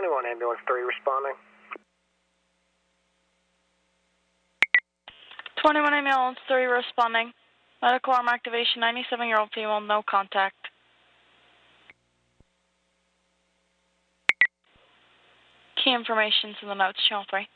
21 Ambulance 3 responding. 21 Ambulance 3 responding. Medical arm activation, 97-year-old female, no contact. Key information's in the notes, channel 3.